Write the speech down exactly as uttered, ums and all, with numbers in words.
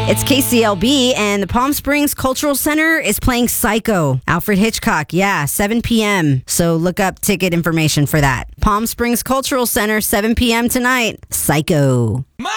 It's K C L B, and the Palm Springs Cultural Center is playing Psycho. Alfred Hitchcock, yeah, seven p.m. So look up ticket information for that. Palm Springs Cultural Center, seven p.m. tonight. Psycho.